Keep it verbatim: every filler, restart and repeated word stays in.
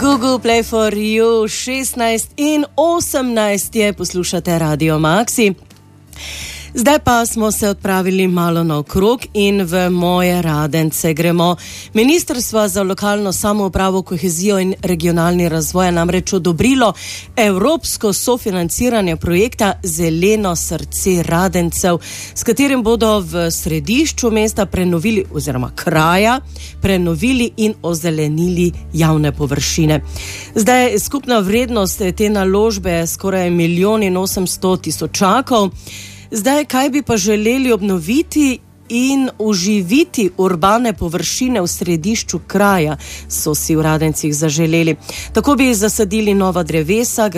Google Play for You, šestnajst in osemnajst je, poslušate Radio Maxi. Zdaj pa smo se odpravili malo naokrog in v moje Radence gremo. Ministrstvo za lokalno samoupravo, kohezijo in regionalni razvoj je namreč odobrilo evropsko sofinanciranje projekta Zeleno srce Radencev, s katerim bodo v središču mesta prenovili oziroma kraja prenovili in ozelenili javne površine. Zdaj skupna vrednost te naložbe skoraj milijon in osemsto tisočakov. Zdaj, kaj bi pa želeli obnoviti in oživiti urbane površine v središču kraja, so si v Radencih zaželeli. Tako bi zasadili nova drevesa,